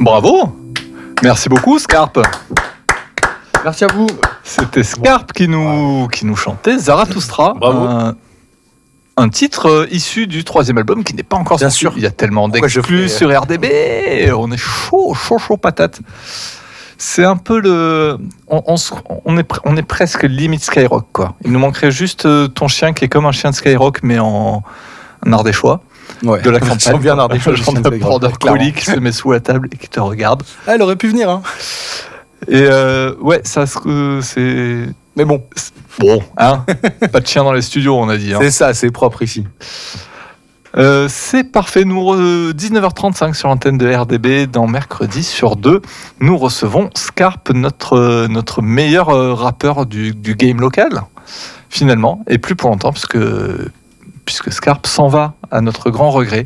Bravo. Merci beaucoup, Scarpe. Merci à vous. C'était Scarpe qui nous chantait Zarathustra. Bravo. Un titre issu du 3e album qui n'est pas encore Bien sorti. sûr. Il y a tellement d'exclus sur RDB. On est chaud patate. C'est un peu le... On est presque limite Skyrock, quoi. Il nous manquerait juste ton chien qui est comme un chien de Skyrock, mais en ardéchois. Ouais. De la campagne. bien ardéchois. Le genre de border collie qui se met sous la table et qui te regarde. Ah, elle aurait pu venir, hein. Et ouais, ça c'est... Mais bon. Bon, hein. Pas de chien dans les studios, on a dit. Hein. C'est ça, c'est propre ici. C'est parfait. 19h35 sur l'antenne de RDB. Dans Mercredi sur 2, nous recevons Scarpe, notre meilleur rappeur du game local, finalement, et plus pour longtemps, puisque Scarpe s'en va, à notre grand regret.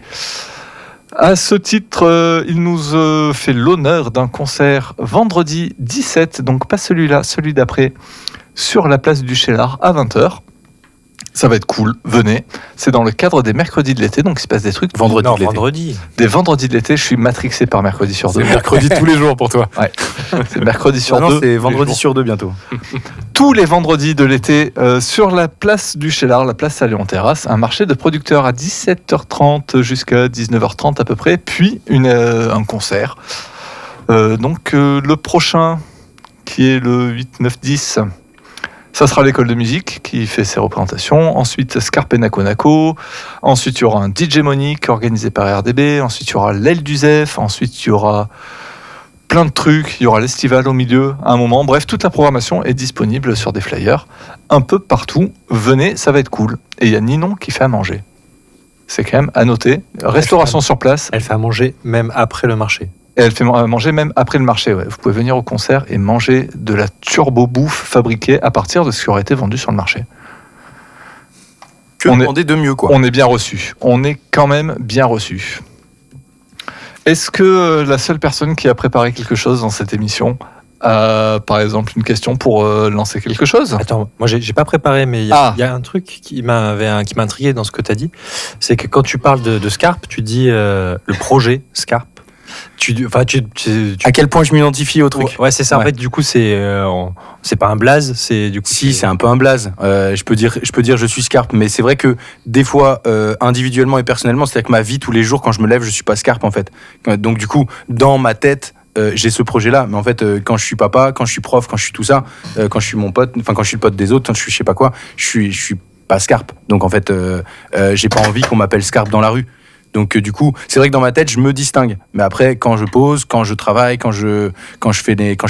À ce titre, il nous fait l'honneur d'un concert vendredi 17, donc pas celui-là, celui d'après, sur la place du Chélard à 20h. Ça va être cool, venez. C'est dans le cadre des mercredis de l'été, donc il se passe des trucs. Vendredi. Des vendredis de l'été, je suis matrixé par mercredi sur 2. C'est mercredi tous les jours pour toi. Ouais. C'est mercredi sur 2. Non, c'est vendredi sur 2 bientôt. Tous les vendredis de l'été, sur la place du Chélard, la place Saléon-Terrasse, un marché de producteurs à 17h30 jusqu'à 19h30 à peu près, puis un concert. Donc le prochain, qui est le 8, 9, 10... Ça sera l'école de musique qui fait ses représentations. Ensuite, Scarpe et Nako. Ensuite, il y aura un DJ Monique organisé par RDB. Ensuite, il y aura l'aile du Zef. Ensuite, il y aura plein de trucs. Il y aura l'estival au milieu à un moment. Bref, toute la programmation est disponible sur des flyers un peu partout. Venez, ça va être cool. Et il y a Ninon qui fait à manger. C'est quand même à noter. Restauration sur place. Elle fait à manger même après le marché. Et elle fait manger même après le marché. Ouais. Vous pouvez venir au concert et manger de la turbo-bouffe fabriquée à partir de ce qui aurait été vendu sur le marché. Que demander de mieux, quoi. On est bien reçu. On est quand même bien reçu. Est-ce que la seule personne qui a préparé quelque chose dans cette émission a, par exemple, une question pour lancer quelque chose ? Attends, moi j'ai pas préparé, mais il y a un truc qui m'a intrigué dans ce que tu as dit. C'est que quand tu parles de Scarpe, tu dis le projet Scarpe. À quel point je m'identifie au truc. Ouais, c'est ça. Ouais. En fait, du coup, c'est pas un blaze, c'est du coup. Si, c'est un peu un blaze. Je peux dire je suis Scarpe, mais c'est vrai que des fois, individuellement et personnellement, c'est-à-dire que ma vie tous les jours, quand je me lève, je suis pas Scarpe en fait. Donc du coup, dans ma tête, j'ai ce projet-là, mais en fait, quand je suis papa, quand je suis prof, quand je suis tout ça, quand je suis mon pote, enfin quand je suis le pote des autres, quand je suis je sais pas quoi, je suis pas Scarpe. Donc en fait, j'ai pas envie qu'on m'appelle Scarpe dans la rue. Donc du coup, c'est vrai que dans ma tête, je me distingue. Mais après, quand je pose, quand je travaille, quand je